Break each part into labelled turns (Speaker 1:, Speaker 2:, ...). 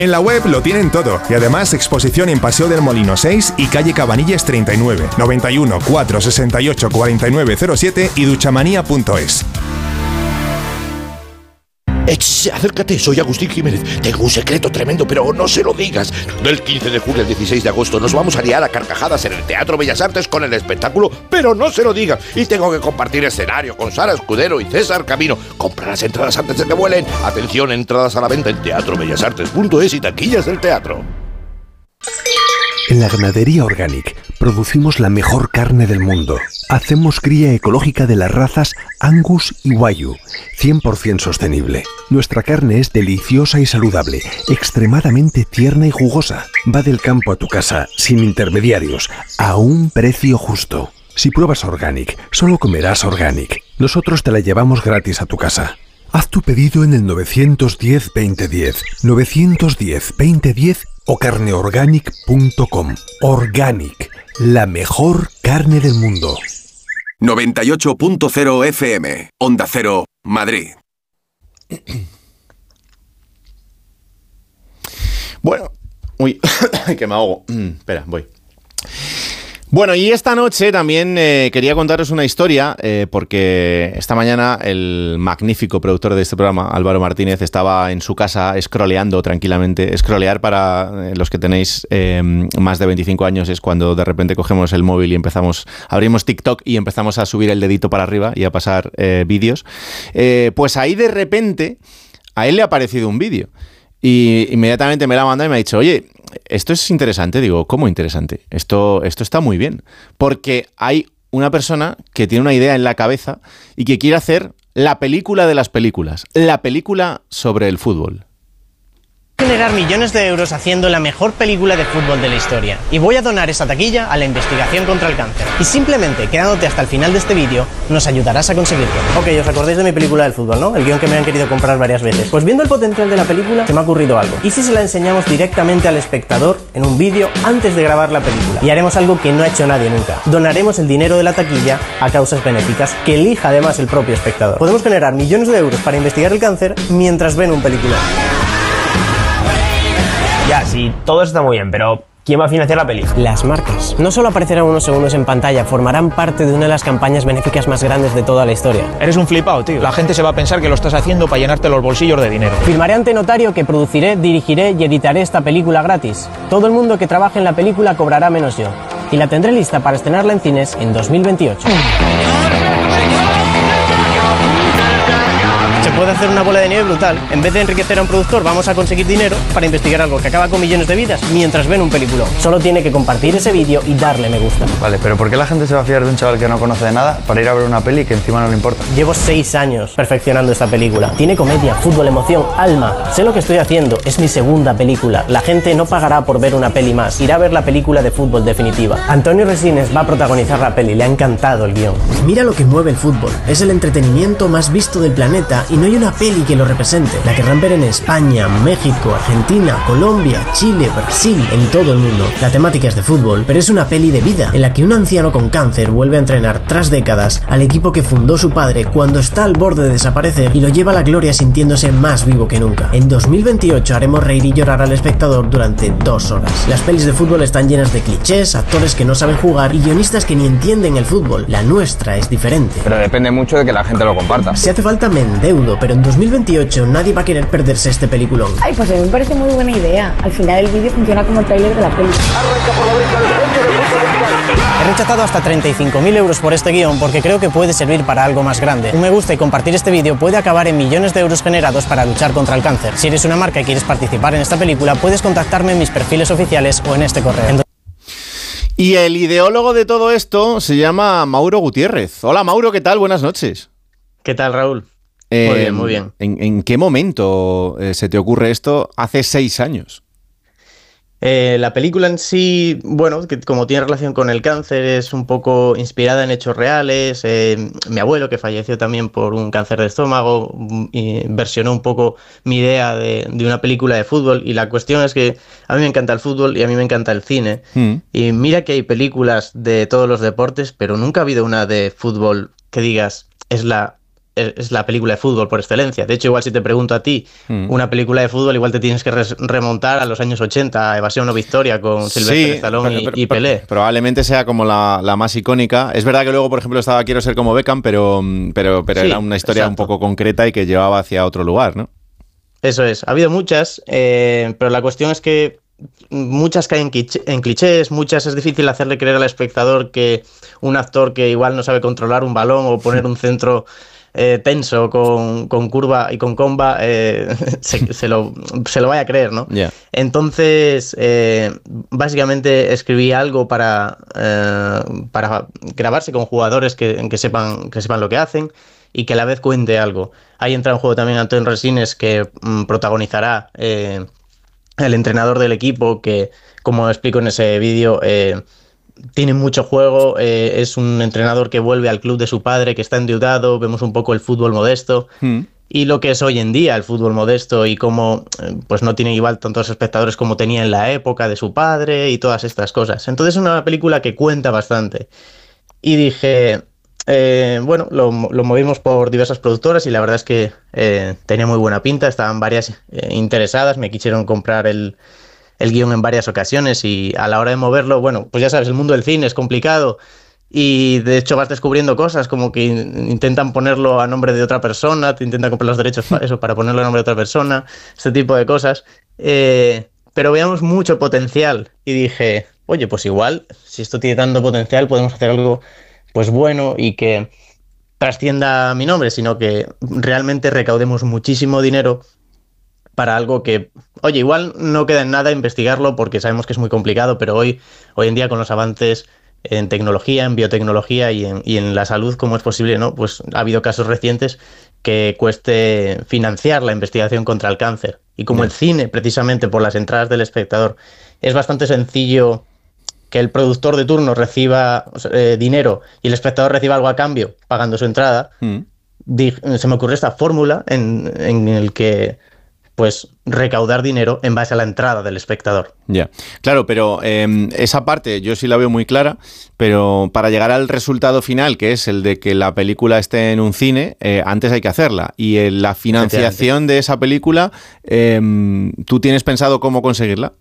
Speaker 1: En la web lo tienen todo y además exposición en Paseo del Molino 6 y calle Cabanilles 39, 91 468 4907 y duchamanía.es.
Speaker 2: Acércate, soy Agustín Jiménez. Tengo un secreto tremendo, pero no se lo digas. Del 15 de julio al 16 de agosto nos vamos a liar a carcajadas en el Teatro Bellas Artes con el espectáculo, pero no se lo digas. Y tengo que compartir escenario con Sara Escudero y César Camino. Compra las entradas antes de que vuelen. Atención, entradas a la venta en teatrobellasartes.es y taquillas del teatro.
Speaker 3: En la ganadería Organic producimos la mejor carne del mundo. Hacemos cría ecológica de las razas Angus y Wagyu, 100% sostenible. Nuestra carne es deliciosa y saludable, extremadamente tierna y jugosa. Va del campo a tu casa, sin intermediarios, a un precio justo. Si pruebas Organic, solo comerás Organic. Nosotros te la llevamos gratis a tu casa. Haz tu pedido en el 910-2010, 910-2010 o carneorganic.com. Organic, la mejor carne del mundo.
Speaker 4: 98.0 FM, Onda Cero, Madrid.
Speaker 5: Bueno, uy, que me ahogo. Espera, voy. Bueno, y esta noche también quería contaros una historia, porque esta mañana el magnífico productor de este programa, Álvaro Martínez, estaba en su casa scrolleando tranquilamente. Scrollear, para los que tenéis más de 25 años, es cuando de repente cogemos el móvil y abrimos TikTok y empezamos a subir el dedito para arriba y a pasar vídeos. Pues ahí de repente a él le ha aparecido un vídeo. Y inmediatamente me la ha mandado y me ha dicho: oye, esto es interesante. Digo, ¿cómo interesante? Esto está muy bien. Porque hay una persona que tiene una idea en la cabeza y que quiere hacer la película de las películas. La película sobre el fútbol.
Speaker 6: Generar millones de euros haciendo la mejor película de fútbol de la historia. Y voy a donar esa taquilla a la investigación contra el cáncer. Y simplemente quedándote hasta el final de este vídeo, nos ayudarás a conseguirlo. Ok, os acordáis de mi película del fútbol, ¿no? El guión que me han querido comprar varias veces. Pues viendo el potencial de la película, se me ha ocurrido algo. ¿Y si se la enseñamos directamente al espectador en un vídeo antes de grabar la película? Y haremos algo que no ha hecho nadie nunca. Donaremos el dinero de la taquilla a causas benéficas, que elija además el propio espectador. Podemos generar millones de euros para investigar el cáncer mientras ven un película.
Speaker 7: Ya, sí, todo está muy bien, pero ¿quién va a financiar la peli?
Speaker 6: Las marcas. No solo aparecerán unos segundos en pantalla, formarán parte de una de las campañas benéficas más grandes de toda la historia.
Speaker 7: Eres un flipado, tío. La gente se va a pensar que lo estás haciendo para llenarte los bolsillos de dinero.
Speaker 6: Firmaré ante notario que produciré, dirigiré y editaré esta película gratis. Todo el mundo que trabaje en la película cobrará menos yo. Y la tendré lista para estrenarla en cines en 2028. Se puede hacer una bola de nieve brutal. En vez de enriquecer a un productor, vamos a conseguir dinero para investigar algo que acaba con millones de vidas mientras ven un peliculón. Solo tiene que compartir ese vídeo y darle me gusta.
Speaker 8: Vale, pero ¿por qué la gente se va a fiar de un chaval que no conoce de nada para ir a ver una peli que encima no le importa?
Speaker 6: Llevo 6 años perfeccionando esta película. Tiene comedia, fútbol, emoción, alma. Sé lo que estoy haciendo. Es mi segunda película. La gente no pagará por ver una peli más. Irá a ver la película de fútbol definitiva. Antonio Resines va a protagonizar la peli. Le ha encantado el guión. Mira lo que mueve el fútbol. Es el entretenimiento más visto del planeta y no hay una peli que lo represente. La querrán ver en España, México, Argentina, Colombia, Chile, Brasil, en todo el mundo. La temática es de fútbol, pero es una peli de vida, en la que un anciano con cáncer vuelve a entrenar tras décadas al equipo que fundó su padre cuando está al borde de desaparecer y lo lleva a la gloria sintiéndose más vivo que nunca. En 2028 haremos reír y llorar al espectador durante 2 horas. Las pelis de fútbol están llenas de clichés, actores que no saben jugar y guionistas que ni entienden el fútbol. La nuestra es diferente.
Speaker 8: Pero depende mucho de que la gente lo comparta.
Speaker 6: Si hace falta me endeudo, pero en 2028 nadie va a querer perderse este peliculón.
Speaker 9: Ay, pues a mí me parece muy buena idea. Al final el vídeo funciona como el tráiler de la peli.
Speaker 6: He rechazado hasta 35.000 euros por este guión porque creo que puede servir para algo más grande. Un me gusta y compartir este vídeo puede acabar en millones de euros generados para luchar contra el cáncer. Si eres una marca y quieres participar en esta película, puedes contactarme en mis perfiles oficiales o en este correo.
Speaker 5: Y el ideólogo de todo esto se llama Mauro Gutiérrez. Hola Mauro, ¿qué tal? Buenas noches.
Speaker 6: ¿Qué tal, Raúl? Muy bien, muy bien.
Speaker 5: ¿En qué momento se te ocurre esto hace 6 años?
Speaker 6: La película en sí, bueno, que como tiene relación con el cáncer, es un poco inspirada en hechos reales. Mi abuelo, que falleció también por un cáncer de estómago, versionó un poco mi idea de una película de fútbol. Y la cuestión es que a mí me encanta el fútbol y a mí me encanta el cine. Y mira que hay películas de todos los deportes, pero nunca ha habido una de fútbol que digas, es la es la película de fútbol por excelencia. De hecho, igual si te pregunto a ti, una película de fútbol, igual te tienes que remontar a los años 80, Evasión o Victoria, con Sylvester Stallone y Pelé.
Speaker 5: Probablemente sea como la más icónica. Es verdad que luego, por ejemplo, estaba Quiero ser como Beckham, pero sí, era una historia un poco concreta y que llevaba hacia otro lugar, ¿no?
Speaker 6: Eso es. Ha habido muchas, pero la cuestión es que muchas caen en clichés, muchas es difícil hacerle creer al espectador que un actor que igual no sabe controlar un balón o poner un centro tenso con curva y con comba se lo vaya a creer, ¿no?
Speaker 5: Yeah.
Speaker 6: Entonces, básicamente escribí algo para grabarse con jugadores que sepan lo que hacen y que a la vez cuente algo. Ahí entra en juego también Antonio Resines, que protagonizará el entrenador del equipo, que, como explico en ese vídeo, tiene mucho juego, es un entrenador que vuelve al club de su padre, que está endeudado, vemos un poco el fútbol modesto y lo que es hoy en día el fútbol modesto y cómo pues no tiene igual tantos espectadores como tenía en la época de su padre y todas estas cosas. Entonces es una película que cuenta bastante. Y dije, bueno, lo movimos por diversas productoras y la verdad es que tenía muy buena pinta, estaban varias interesadas, me quisieron comprar el guión en varias ocasiones y a la hora de moverlo, bueno, pues ya sabes, el mundo del cine es complicado y de hecho vas descubriendo cosas como que intentan ponerlo a nombre de otra persona, te intentan comprar los derechos para ponerlo a nombre de otra persona, este tipo de cosas, pero veíamos mucho potencial y dije, oye, pues igual, si esto tiene tanto potencial, podemos hacer algo pues bueno y que trascienda mi nombre, sino que realmente recaudemos muchísimo dinero para algo que, oye, igual no queda en nada investigarlo porque sabemos que es muy complicado, pero hoy en día con los avances en tecnología, en biotecnología y en la salud, ¿cómo es posible, no? Pues ha habido casos recientes que cueste financiar la investigación contra el cáncer. Y como el cine, precisamente por las entradas del espectador, es bastante sencillo que el productor de turno reciba dinero y el espectador reciba algo a cambio pagando su entrada, se me ocurrió esta fórmula en el que pues recaudar dinero en base a la entrada del espectador.
Speaker 5: Ya, claro, pero esa parte yo sí la veo muy clara, pero para llegar al resultado final, que es el de que la película esté en un cine, antes hay que hacerla. Y la financiación de esa película, ¿tú tienes pensado cómo conseguirla?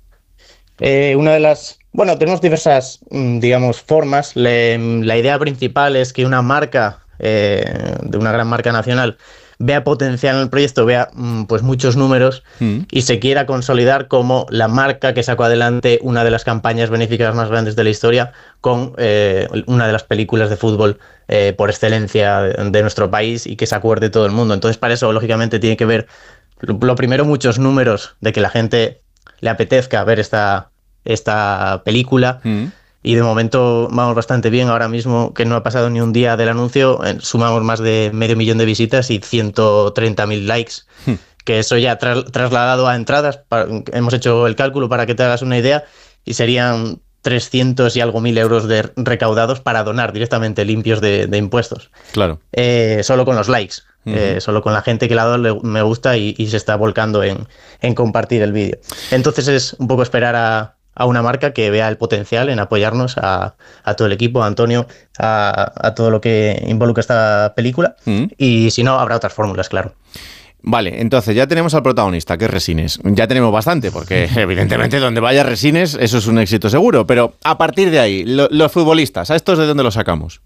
Speaker 6: Una de las... Bueno, tenemos diversas, digamos, formas. La idea principal es que una marca, de una gran marca nacional, vea potencial en el proyecto, vea pues muchos números y se quiera consolidar como la marca que sacó adelante una de las campañas benéficas más grandes de la historia con una de las películas de fútbol por excelencia de nuestro país y que se acuerde todo el mundo. Entonces, para eso, lógicamente, tiene que ver, lo primero, muchos números de que la gente le apetezca ver esta película. Y de momento vamos bastante bien. Ahora mismo, que no ha pasado ni un día del anuncio, sumamos más de 500.000 de visitas y 130.000 likes. Que eso ya trasladado a entradas, hemos hecho el cálculo para que te hagas una idea, y serían 300 y algo mil euros recaudados para donar directamente limpios de impuestos.
Speaker 5: Claro.
Speaker 6: Solo con los likes. Solo con la gente que le ha dado me gusta y se está volcando en compartir el vídeo. Entonces es un poco esperar a una marca que vea el potencial en apoyarnos a todo el equipo, a Antonio, a todo lo que involucra esta película, y si no, habrá otras fórmulas, claro.
Speaker 5: Vale, entonces ya tenemos al protagonista, que es Resines. Ya tenemos bastante, porque evidentemente donde vaya Resines, eso es un éxito seguro, pero a partir de ahí, los futbolistas, ¿a estos de dónde los sacamos?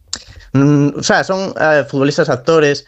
Speaker 6: O sea, son futbolistas, actores,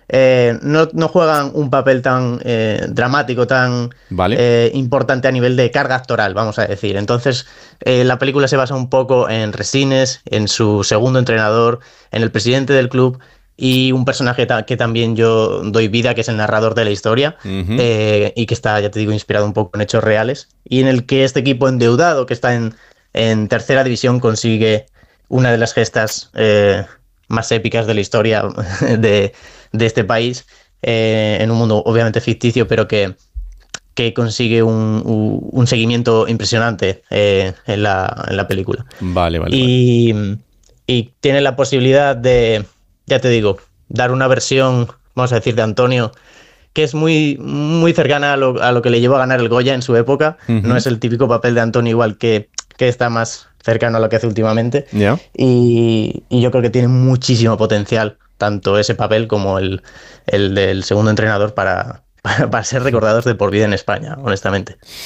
Speaker 6: no juegan un papel tan dramático, tan importante a nivel de carga actoral, vamos a decir. Entonces, la película se basa un poco en Resines, en su segundo entrenador, en el presidente del club y un personaje que también yo doy vida, que es el narrador de la historia, y que está, ya te digo, inspirado un poco en hechos reales, y en el que este equipo endeudado, que está en tercera división, consigue una de las gestas más épicas de la historia de este país, en un mundo obviamente ficticio, pero que consigue un seguimiento impresionante en la película.
Speaker 5: Vale.
Speaker 6: Y tiene la posibilidad de, ya te digo, dar una versión, vamos a decir, de Antonio, que es muy, muy cercana a lo que le llevó a ganar el Goya en su época. No es el típico papel de Antonio, igual que está más cercano a lo que hace últimamente. Y yo creo que tiene muchísimo potencial tanto ese papel como el del segundo entrenador para ser recordados de por vida en España, honestamente.